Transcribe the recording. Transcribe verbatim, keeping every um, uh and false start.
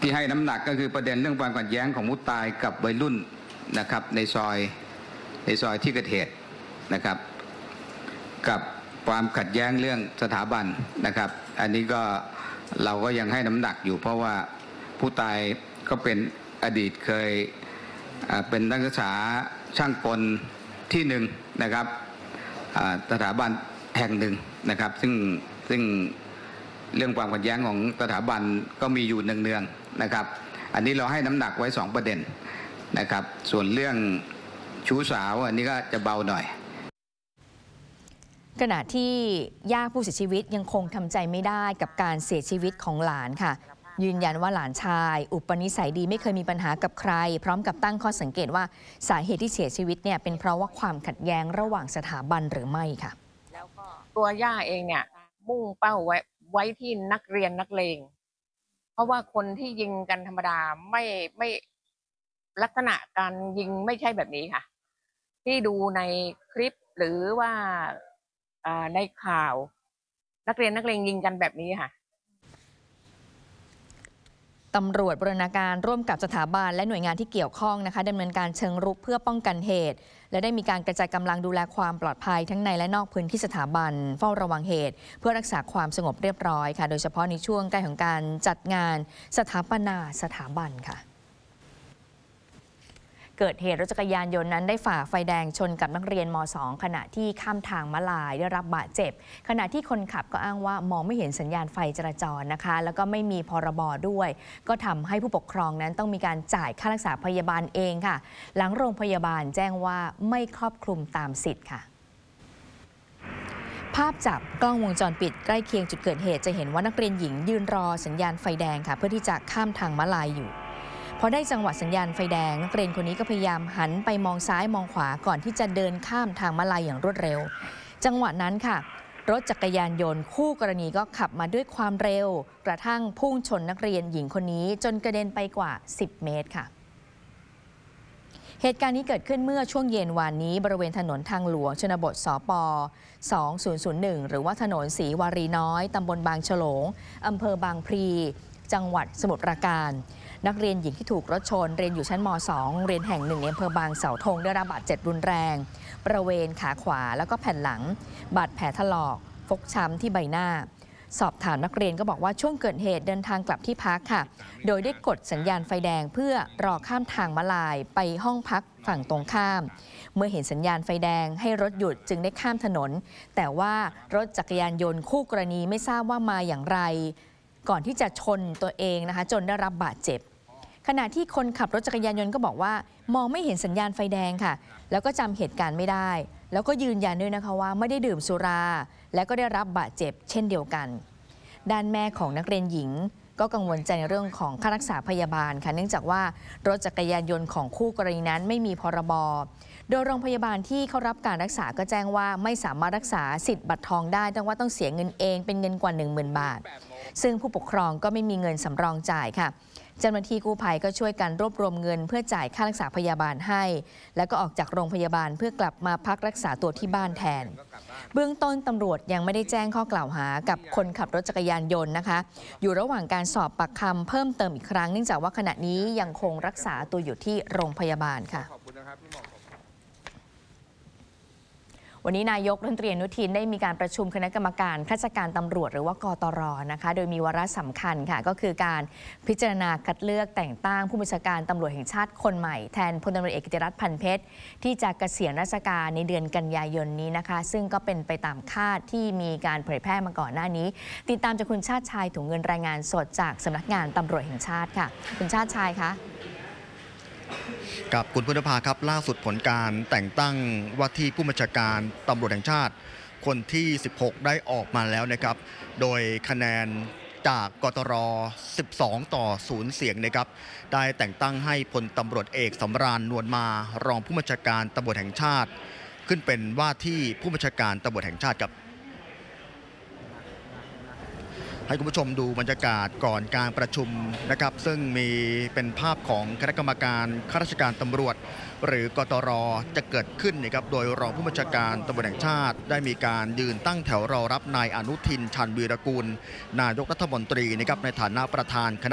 ที่ให้น้ำหนักก็คือประเด็นเรื่องความขัดแย้งของผู้ตายกับวัยรุ่นนะครับในซอยในซอยที่เกิดเหตุนะครับกับความขัดแย้งเรื่องสถาบันนะครับอันนี้ก็เราก็ยังให้น้ำหนักอยู่เพราะว่าผู้ตายก็เป็นอดีตเคยเป็นนักศึกษาช่างกลที่หนึ่งนะครับสถาบันแห่งหนึ่งนะครับซึ่งซึ่งเรื่องความขัดแย้งของสถาบันก็มีอยู่เนืองๆนะครับอันนี้เราให้น้ำหนักไว้สองประเด็นนะครับส่วนเรื่องชู้สาวอันนี้ก็จะเบาหน่อยขณะที่ย่าผู้เสียชีวิตยังคงทำใจไม่ได้กับการเสียชีวิตของหลานค่ะยืนยันว่าหลานชายอุปนิสัยดีไม่เคยมีปัญหากับใครพร้อมกับตั้งข้อสังเกตว่าสาเหตุที่เสียชีวิตเนี่ยเป็นเพราะว่าความขัดแย้งระหว่างสถาบันหรือไม่ค่ะตัวย่าเองเนี่ยมุ่งเป้าไว้ไว้ที่นักเรียนนักเลงเพราะว่าคนที่ยิงกันธรรมดาไม่ไม่ลักษณะการยิงไม่ใช่แบบนี้ค่ะที่ดูในคลิปหรือว่าในข่าวนักเรียนนักเลงยิงกันแบบนี้ค่ะตำรวจบูรณาการร่วมกับสถาบันและหน่วยงานที่เกี่ยวข้องนะคะดำเนินการเชิงรุกเพื่อป้องกันเหตุและได้มีการกระจายกำลังดูแลความปลอดภัยทั้งในและนอกพื้นที่สถาบันเฝ้าระวังเหตุเพื่อรักษาความสงบเรียบร้อยค่ะโดยเฉพาะในช่วงใกล้ของการจัดงานสถาปนาสถาบันค่ะเกิดเหตุรถจักรยานยนต์นั้นได้ฝ่าไฟแดงชนกับนักเรียนม สอง ขณะที่ข้ามทางม้าลายได้รับบาดเจ็บขณะที่คนขับก็อ้างว่ามองไม่เห็นสัญญาณไฟจราจรนะคะแล้วก็ไม่มีพรบด้วยก็ทำให้ผู้ปกครองนั้นต้องมีการจ่ายค่ารักษาพยาบาลเองค่ะหลังโรงพยาบาลแจ้งว่าไม่ครอบคลุมตามสิทธิ์ค่ะภาพจับกล้องวงจรปิดใกล้เคียงจุดเกิดเหตุจะเห็นว่านักเรียนหญิงยืนรอสัญญาณไฟแดงค่ะเพื่อที่จะข้ามทางม้าลายอยู่พอได้จังหวะสัญญาณไฟแดงนักเรียนคนนี้ก็พยายามหันไปมองซ้ายมองขวาก่อนที่จะเดินข้ามทางม้าลายอย่างรวดเร็วจังหวะนั้นค่ะรถจักรยานยนต์คู่กรณีก็ขับมาด้วยความเร็วกระทั่งพุ่งชนนักเรียนหญิงคนนี้จนกระเด็นไปกว่าสิบเมตรค่ะเหตุการณ์นี้เกิดขึ้นเมื่อช่วงเย็นวานนี้บริเวณถนนทางหลวงชนบทสปสองศูนย์ศูนย์หนึ่งหรือว่าถนนศรีวารีน้อยตำบลบางฉลงอำเภอบางพลีจังหวัดสมุทรปราการนักเรียนหญิงที่ถูกรถชนเรียนอยู่ชั้นม สอง โรงเรียนแห่งหนึ่งในอำเภอบางเสาธงได้รับบาดเจ็บรุนแรงบริเวณขาขวาแล้วก็แผ่นหลังบาดแผลถลอกฟกช้ำที่ใบหน้าสอบถามนักเรียนก็บอกว่าช่วงเกิดเหตุเดินทางกลับที่พักค่ะโดยได้กดสัญญาณไฟแดงเพื่อรอข้ามทางม้าลายไปห้องพักฝั่งตรงข้ามเมื่อเห็นสัญญาณไฟแดงให้รถหยุดจึงได้ข้ามถนนแต่ว่ารถจักรยานยนต์คู่กรณีไม่ทราบว่ามาอย่างไรก่อนที่จะชนตัวเองนะคะจนได้รับบาดเจ็บขณะที่คนขับรถจักรยานยนต์ก็บอกว่ามองไม่เห็นสัญญาณไฟแดงค่ะแล้วก็จำเหตุการณ์ไม่ได้แล้วก็ยืนยันด้วยนะคะว่าไม่ได้ดื่มสุราและก็ได้รับบาดเจ็บเช่นเดียวกันด้านแม่ของนักเรียนหญิงก็กังวลใจในเรื่องของค่ารักษาพยาบาลค่ะเนื่องจากว่ารถจักรยานยนต์ของคู่กรณีนั้นไม่มีพรบโดยโรงพยาบาลที่เขารับการรักษาก็แจ้งว่าไม่สามารถรักษาสิทธิ์บัตรทองได้แต่ว่าต้องเสียเงินเองเป็นเงินกว่า หนึ่งหมื่น บาทซึ่งผู้ปกครองก็ไม่มีเงินสำรองจ่ายค่ะเจ้าหน้าที่กู้ภัยก็ช่วยกันรวบรวมเงินเพื่อจ่ายค่ารักษาพยาบาลให้แล้วก็ออกจากโรงพยาบาลเพื่อกลับมาพักรักษาตัวที่บ้านแทนเบื้องต้นตำรวจยังไม่ได้แจ้งข้อกล่าวหากับคนขับรถจักรยานยนต์นะคะอยู่ระหว่างการสอบปากคำเพิ่มเติมอีกครั้งเนื่องจากว่าขณะนี้ยังคงรักษาตัวอยู่ที่โรงพยาบาลค่ะวันนี้นายกรัฐมนตรีอนุทินได้มีการประชุมคณะกรรมการข้าราชการตำรวจหรือว่ากตรนะคะโดยมีวาระสำคัญค่ะก็คือการพิจารณาคัดเลือกแต่งตั้งผู้บัญชาการตำรวจแห่งชาติคนใหม่แทนพลตำรวจเอกกิติรัตน์พันเพชรที่จะเกษียณราชการในเดือนกันยายนนี้นะคะซึ่งก็เป็นไปตามคาดที่มีการเผยแพร่มาก่อนหน้านี้ติดตามจากคุณชาติชายถุงเงินรายงานสดจากสำนักงานตำรวจแห่งชาติค่ะคุณชาติชายคะกับคุณพุทธภาครับล่าสุดผลการแต่งตั้งว่าที่ผู้บัญชาการตำรวจแห่งชาติคนที่สิบหกได้ออกมาแล้วนะครับโดยคะแนนจากกตรสิบสองต่อศูนย์เสียงนะครับได้แต่งตั้งให้พลตำรวจเอกสำราญนวลมารองผู้บัญชาการตำรวจแห่งชาติขึ้นเป็นว่าที่ผู้บัญชาการตำรวจแห่งชาติครับให้คุณผู้ชมดูบรรยากาศก่อนการประชุมนะครับซึ่งมีเป็นภาพของคณะกรรมการข้าราชการตำรวจหรือกตรจะเกิดขึ้นนะครับโดยรองผู้บัญชาการตำรวจแห่งชาติได้มีการยืนตั้งแถวรอรับนายอนุทินชาญวีรกูลนายกรัฐมนตรีนะครับในฐานะประธานคณะ